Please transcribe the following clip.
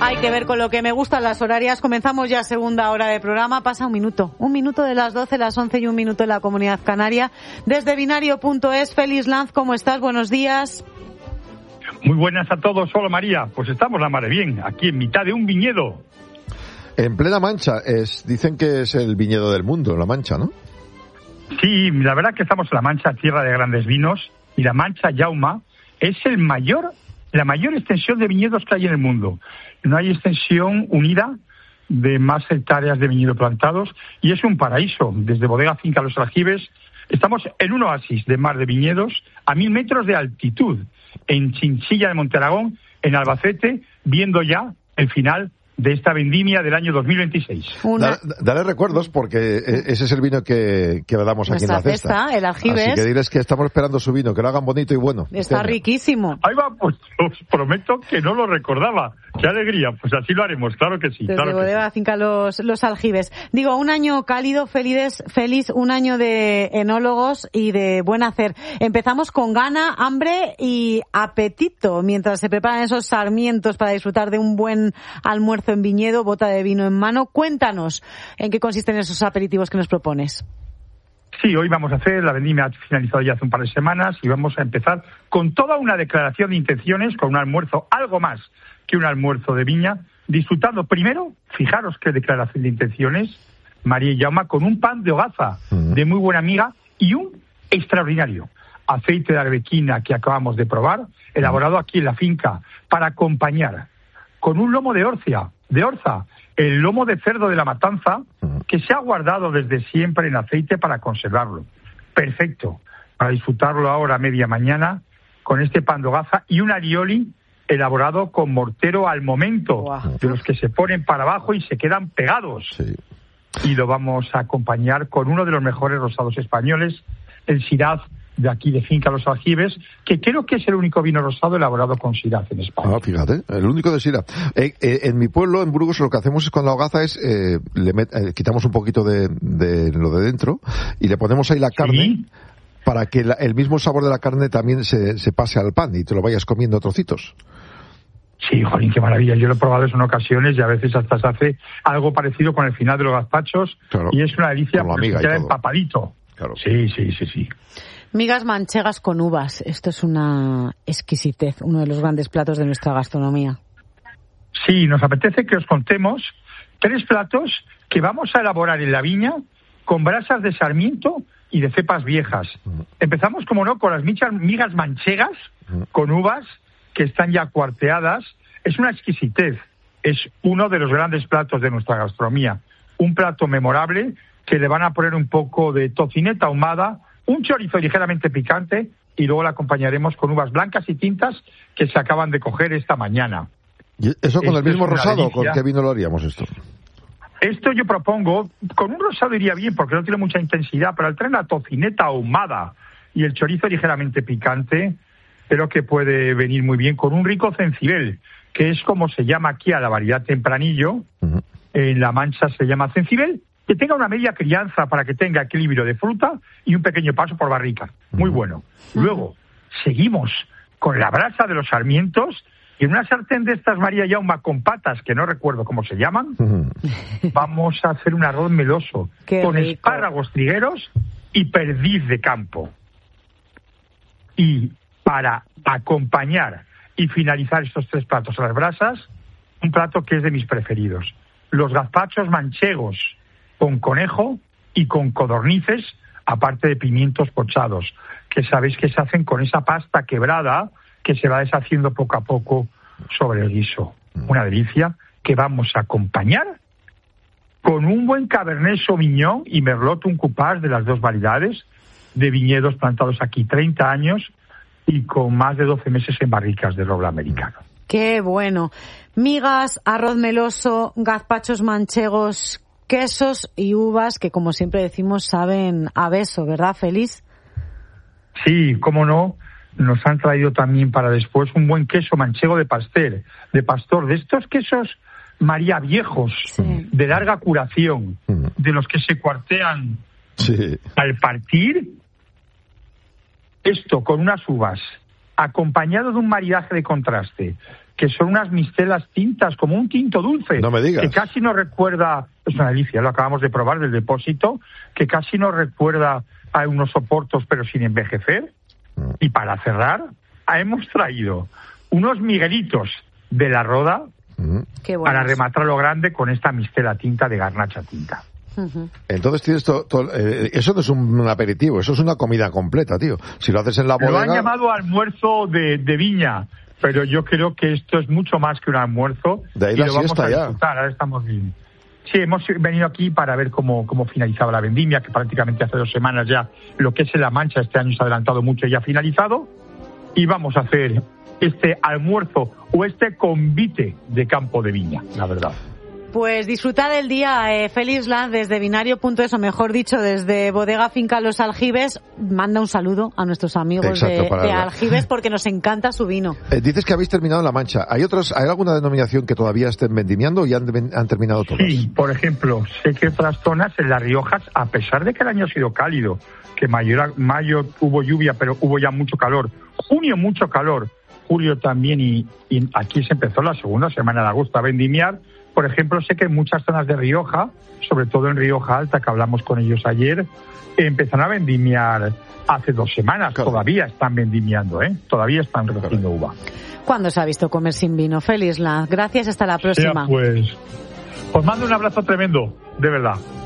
Hay que ver con lo que me gustan las horarias. Comenzamos ya segunda hora de programa. Pasa un minuto de las 12, las 11 y un minuto en la Comunidad Canaria. Desde binario.es, Félix Lanz, ¿cómo estás? Buenos días. Muy buenas a todos. Hola María, pues estamos la mar bien, aquí en mitad de un viñedo. En plena Mancha, dicen que es el viñedo del mundo, La Mancha, ¿no? Sí, la verdad que estamos en La Mancha, tierra de grandes vinos, y La Mancha Jauma es la mayor extensión de viñedos que hay en el mundo. No hay extensión unida de más hectáreas de viñedo plantados y es un paraíso. Desde Bodega Finca Los Aljibes estamos en un oasis de mar de viñedos a 1000 metros de altitud, en Chinchilla de Monteragón, en Albacete, viendo ya el final de esta vendimia del año 2026. Dale recuerdos porque ese es el vino que damos aquí en la cesta. El Aljibes. Así que diles que estamos esperando su vino, que lo hagan bonito y bueno. Está riquísimo. Ahí va, pues os prometo que no lo recordaba. ¡Qué alegría! Pues así lo haremos, claro que sí. Desde Bodega Finca Los Aljibes. Digo, un año cálido, feliz, un año de enólogos y de buen hacer. Empezamos con gana, hambre y apetito, mientras se preparan esos sarmientos para disfrutar de un buen almuerzo en viñedo, bota de vino en mano. Cuéntanos en qué consisten esos aperitivos que nos propones. Sí, hoy vamos a hacer, la vendimia ha finalizado ya hace un par de semanas y vamos a empezar con toda una declaración de intenciones, con un almuerzo algo más que un almuerzo de viña, disfrutando primero, fijaros qué declaración de intenciones, María y Jaume, con un pan de hogaza de muy buena amiga y un extraordinario aceite de arbequina que acabamos de probar, elaborado aquí en la finca, para acompañar con un lomo de orza, el lomo de cerdo de la matanza, que se ha guardado desde siempre en aceite para conservarlo. Perfecto, para disfrutarlo ahora a media mañana, con este pan de hogaza y un alioli elaborado con mortero al momento, de los que se ponen para abajo y se quedan pegados. Sí. Y lo vamos a acompañar con uno de los mejores rosados españoles, el Syrah de aquí de Finca Los Aljibes, que creo que es el único vino rosado elaborado con Syrah en España. Ah, fíjate, el único de Syrah. En mi pueblo, en Burgos, lo que hacemos es con la hogaza es, quitamos un poquito de lo de dentro y le ponemos ahí la carne. ¿Sí? Para que el mismo sabor de la carne también se pase al pan y te lo vayas comiendo a trocitos. Sí, jolín, qué maravilla. Yo lo he probado en ocasiones y a veces hasta se hace algo parecido con el final de los gazpachos, claro, y es una delicia porque se queda empapadito. Claro. Sí. Migas manchegas con uvas. Esto es una exquisitez, uno de los grandes platos de nuestra gastronomía. Sí, nos apetece que os contemos 3 platos que vamos a elaborar en la viña con brasas de sarmiento y de cepas viejas. Empezamos, como no, con las migas manchegas con uvas que están ya cuarteadas. Es una exquisitez. Es uno de los grandes platos de nuestra gastronomía. Un plato memorable que le van a poner un poco de tocineta ahumada, un chorizo ligeramente picante y luego la acompañaremos con uvas blancas y tintas que se acaban de coger esta mañana. ¿Y eso con el mismo rosado? ¿Con qué vino lo haríamos esto? Esto yo propongo, con un rosado iría bien porque no tiene mucha intensidad, pero al traer la tocineta ahumada y el chorizo ligeramente picante, creo que puede venir muy bien con un rico cencibel, que es como se llama aquí a la variedad tempranillo. En La Mancha se llama cencibel, que tenga una media crianza para que tenga equilibrio de fruta y un pequeño paso por barrica. Muy bueno. Luego, seguimos con la brasa de los sarmientos y en una sartén de estas María Jaume con patas, que no recuerdo cómo se llaman, vamos a hacer un arroz meloso con espárragos trigueros y perdiz de campo. Y para acompañar y finalizar estos 3 platos a las brasas, un plato que es de mis preferidos. Los gazpachos manchegos con conejo y con codornices, aparte de pimientos pochados, que sabéis que se hacen con esa pasta quebrada que se va deshaciendo poco a poco sobre el guiso. Una delicia que vamos a acompañar con un buen Cabernet Sauvignon y Merlot un Coupage de las 2 variedades, de viñedos plantados aquí 30 años y con más de 12 meses en barricas de roble americano. ¡Qué bueno! Migas, arroz meloso, gazpachos manchegos, quesos y uvas que, como siempre decimos, saben a beso, ¿verdad, Félix? Sí, cómo no. Nos han traído también para después un buen queso manchego de pastor, de estos quesos María viejos, sí, de larga curación, de los que se cuartean al partir. Esto con unas uvas, acompañado de un maridaje de contraste, que son unas mistelas tintas, como un tinto dulce. No me digas. Que casi nos recuerda, es una delicia, lo acabamos de probar del depósito, que casi nos recuerda a unos oportos pero sin envejecer. Y para cerrar, hemos traído unos miguelitos de la Roda para rematar lo grande con esta mistela tinta de garnacha tinta. Entonces tienes eso no es un aperitivo, eso es una comida completa, tío. Si lo haces en la bodega... Lo han llamado almuerzo de viña, pero yo creo que esto es mucho más que un almuerzo. De ahí y la lo vamos siesta a ya. disfrutar, ahora estamos bien. Sí, hemos venido aquí para ver cómo finalizaba la vendimia, que prácticamente hace 2 semanas ya lo que es en La Mancha este año se ha adelantado mucho y ya ha finalizado. Y vamos a hacer este almuerzo o este convite de campo de viña, la verdad. Pues disfrutar el día, Félix Lanz, desde Binario.es, o mejor dicho, desde Bodega Finca Los Aljibes. Manda un saludo a nuestros amigos de Aljibes porque nos encanta su vino. Dices que habéis terminado en La Mancha. ¿Hay alguna denominación que todavía estén vendimiando y han terminado todas? Sí, por ejemplo, sé que otras zonas en Las Riojas, a pesar de que el año ha sido cálido, que mayo hubo lluvia, pero hubo ya mucho calor, junio mucho calor, julio también, y aquí se empezó la segunda semana de agosto a vendimiar. Por ejemplo, sé que en muchas zonas de Rioja, sobre todo en Rioja Alta, que hablamos con ellos ayer, empezaron a vendimiar hace 2 semanas. Claro. Todavía están vendimiando, todavía están recogiendo uva. ¿Cuándo se ha visto comer sin vino? Félix Lanz, gracias, hasta la próxima. Pues os mando un abrazo tremendo, de verdad.